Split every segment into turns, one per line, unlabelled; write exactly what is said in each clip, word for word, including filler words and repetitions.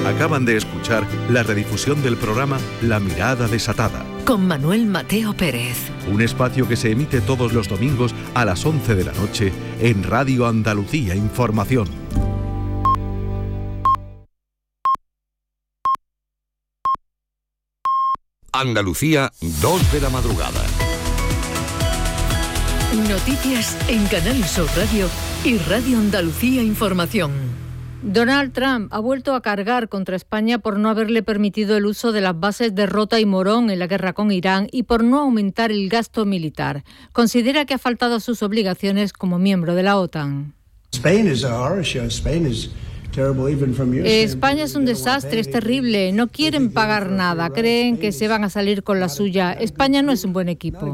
Acaban de escuchar la redifusión del programa La Mirada Desatada,
con Manuel Mateo Pérez.
Un espacio que se emite todos los domingos a las once de la noche en Radio Andalucía Información.
Andalucía, dos de la madrugada.
Noticias en Canal Sur Radio y Radio Andalucía Información.
Donald Trump ha vuelto a cargar contra España por no haberle permitido el uso de las bases de Rota y Morón en la guerra con Irán y por no aumentar el gasto militar. Considera que ha faltado a sus obligaciones como miembro de la OTAN. España es un desastre, es terrible. No quieren pagar nada, creen que se van a salir con la suya. España no es un buen equipo.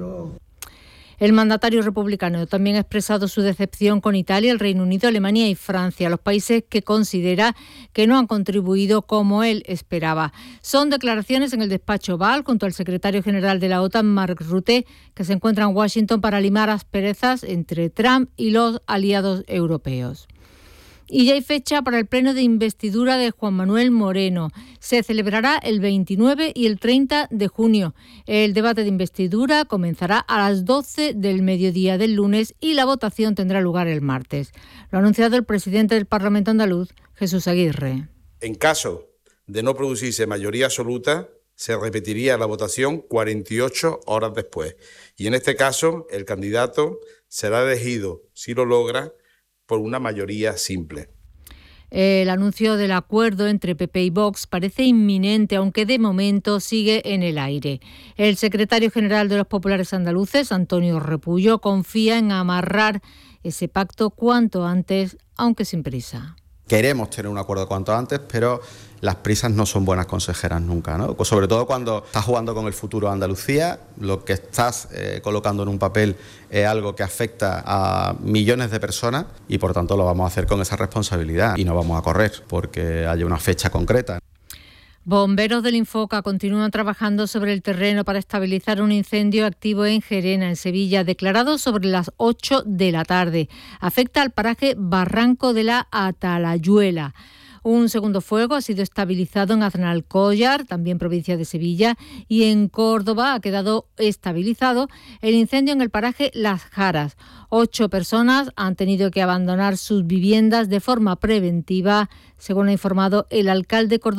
El mandatario republicano también ha expresado su decepción con Italia, el Reino Unido, Alemania y Francia, los países que considera que no han contribuido como él esperaba. Son declaraciones en el despacho Oval junto al secretario general de la OTAN, Mark Rutte, que se encuentra en Washington para limar asperezas entre Trump y los aliados europeos. Y ya hay fecha para el pleno de investidura de Juan Manuel Moreno. Se celebrará el veintinueve y el treinta de junio. El debate de investidura comenzará a las doce del mediodía del lunes y la votación tendrá lugar el martes. Lo ha anunciado el presidente del Parlamento andaluz, Jesús Aguirre.
En caso de no producirse mayoría absoluta, se repetiría la votación cuarenta y ocho horas después. Y en este caso, el candidato será elegido, si lo logra, por una mayoría simple.
El anuncio del acuerdo entre P P y Vox parece inminente, aunque de momento sigue en el aire. El secretario general de los populares andaluces, Antonio Repullo, confía en amarrar ese pacto cuanto antes, aunque sin prisa.
Queremos tener un acuerdo cuanto antes, pero las prisas no son buenas consejeras nunca, ¿no? Sobre todo cuando estás jugando con el futuro de Andalucía, lo que estás eh, colocando en un papel es algo que afecta a millones de personas y por tanto lo vamos a hacer con esa responsabilidad y no vamos a correr porque haya una fecha concreta.
Bomberos del Infoca continúan trabajando sobre el terreno para estabilizar un incendio activo en Gerena, en Sevilla, declarado sobre las ocho de la tarde. Afecta al paraje Barranco de la Atalayuela. Un segundo fuego ha sido estabilizado en Aznalcóllar, también provincia de Sevilla, y en Córdoba ha quedado estabilizado el incendio en el paraje Las Jaras. Ocho personas han tenido que abandonar sus viviendas de forma preventiva, según ha informado el alcalde cordobés